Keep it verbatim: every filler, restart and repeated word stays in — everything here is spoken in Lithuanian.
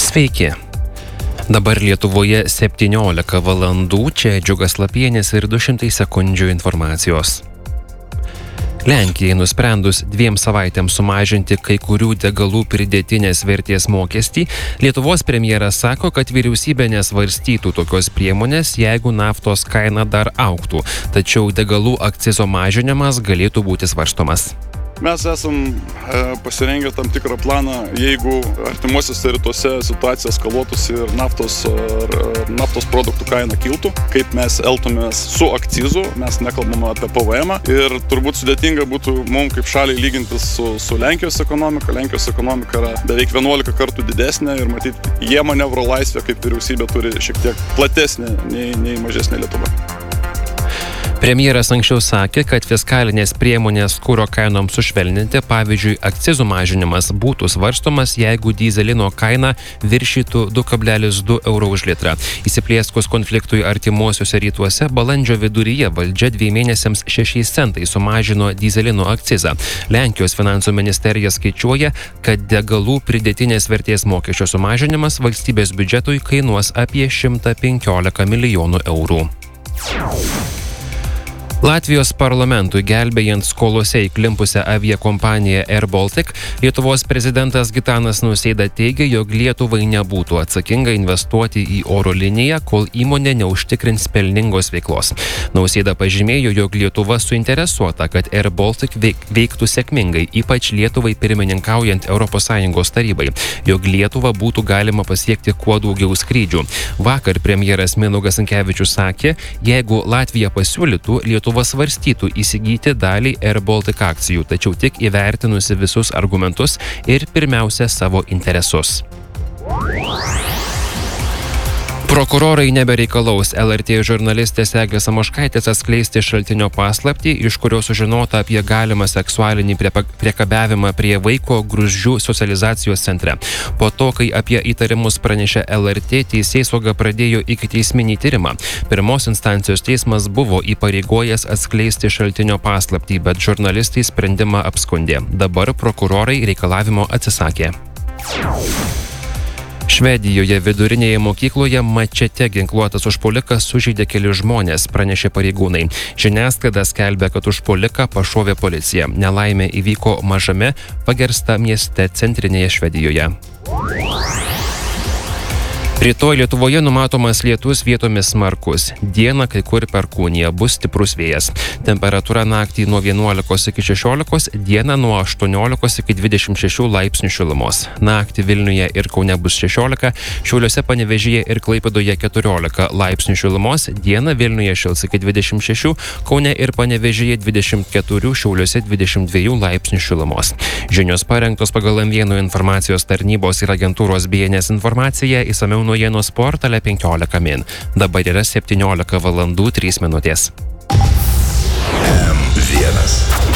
Sveiki. Dabar Lietuvoje septyniolika valandų, čia Džiugas Lapienis ir du šimtai sekundžių informacijos. Lenkijai nusprendus dviem savaitėms sumažinti kai kurių degalų pridėtinės vertės mokestį, Lietuvos premjeras sako, kad vyriausybė nesvarstytų tokios priemonės, jeigu naftos kaina dar augtų, tačiau degalų akcizo mažinimas galėtų būti svarstomas. Mes esam e, pasirengę tam tikrą planą, jeigu artimuosiuose rytuose situacija eskaluotųsi ir naftos, ar, naftos produktų kaina kiltų, kaip mes elgtumės su akcizu, mes nekalbame apie P V M-ą ir turbūt sudėtinga būtų mums kaip šaliai lygintis su, su Lenkijos ekonomika. Lenkijos ekonomika yra beveik vienuolika kartų didesnė ir matyti, jie manevro laisvę kaip vyriausybė turi šiek tiek platesnė nei, nei mažesnė Lietuva. Premjeras anksčiau sakė, kad fiskalinės priemonės kuro kainoms sušvelninti, pavyzdžiui, akcizų mažinimas būtų svarstomas, jeigu dyzelino kaina viršytų du kablelis du euro už litrą. Įsiplieskus konfliktui artimuosiuose rytuose, balandžio viduryje valdžia dviem mėnesiams šešiais centais sumažino dyzelino akcizą. Lenkijos finansų ministerija skaičiuoja, kad degalų pridėtinės vertės mokesčio sumažinimas valstybės biudžetui kainuos apie šimtą penkiolika milijonų eurų. Latvijos parlamentui gelbėjant skolose įklimpusią aviakompaniją Air Baltic, Lietuvos prezidentas Gitanas Nausėda teigia, jog Lietuvai nebūtų atsakinga investuoti į oro liniją, kol įmonė neužtikrins pelningos veiklos. Nausėda pažymėjo, jog Lietuva suinteresuota, kad Air Baltic veik, veiktų sėkmingai, ypač Lietuvai pirmininkaujant Europos Sąjungos tarybai, jog Lietuvą būtų galima pasiekti kuo daugiau skrydžių. Vakar premjeras Mindaugas Sinkevičius sakė, jeigu Latvija pasiūlytų, Lietuva Lietuva svarstytų įsigyti dalį Air Baltic akcijų, tačiau tik įvertinusi visus argumentus ir pirmiausia savo interesus. Prokurorai nebereikalaus L R T žurnalistės Eglės Samoškaitės atskleisti šaltinio paslaptį, iš kurio sužinota apie galimą seksualinį priekabiavimą prie vaiko Gruzdžių socializacijos centre. Po to, kai apie įtarimus pranešė L R T, teisėsauga pradėjo ikiteisminį tyrimą. Pirmos instancijos teismas buvo įpareigojęs atskleisti šaltinio paslaptį, bet žurnalistai sprendimą apskundė. Dabar prokurorai reikalavimo atsisakė. Švedijoje vidurinėje mokykloje mačete ginkluotas užpuolikas sužeidė keli žmonės, pranešė pareigūnai. Žiniasklaida skelbia, kad užpuoliką pašovė policija. Nelaimė įvyko mažame Fagersta mieste centrinėje Švedijoje. Rytoj Lietuvoje numatomas lietus, vietomis smarkus. Dieną kai kur perkūnija, bus stiprus vėjas. Temperatūra naktį nuo vienuolikos iki šešiolikos, dieną nuo aštuoniolikos iki dvidešimt šešių laipsnių šilumos. Naktį Vilniuje ir Kaune bus šešiolika, Šiauliuose, Panevėžyje ir Klaipėdoje keturiolika laipsnių šilumos, dieną Vilniuje šils iki dvidešimt šešių, Kaune ir Panevėžyje dvidešimt keturių, Šiauliuose dvidešimt dviejų laipsnių šilumos. Žinios parengtos pagal M vienas informacijos tarnybos ir agentūros B N S informaciją, išsamiau naujienų portale penkiolika min. Dabar yra septyniolika valandų trys minutės. M vienas.